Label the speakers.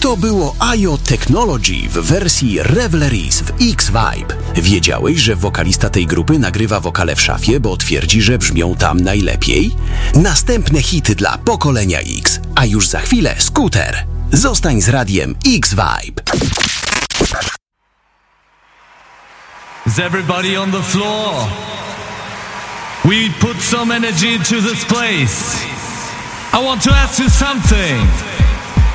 Speaker 1: To było IO Technology w wersji Revelries w X-Vibe. Wiedziałeś, że wokalista tej grupy nagrywa wokale w szafie, bo twierdzi, że brzmią tam najlepiej? Następne hity dla pokolenia X, a już za chwilę Scooter. Zostań z radiem X-Vibe.
Speaker 2: Is everybody on the floor? We put some energy into this place. I want to ask you something.